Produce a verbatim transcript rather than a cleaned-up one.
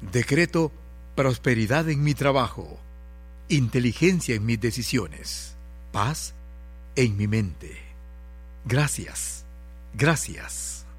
Decreto prosperidad en mi trabajo, inteligencia en mis decisiones, paz en mi mente. Gracias, gracias.